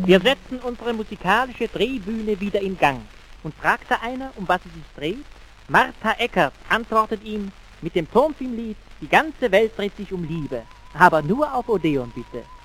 Wir setzen unsere musikalische Drehbühne wieder in Gang. Und fragte einer, um was es sich dreht? Martha Eckert antwortet ihm mit dem Tonfilmlied Die ganze Welt dreht sich um Liebe, aber nur auf Odeon bitte.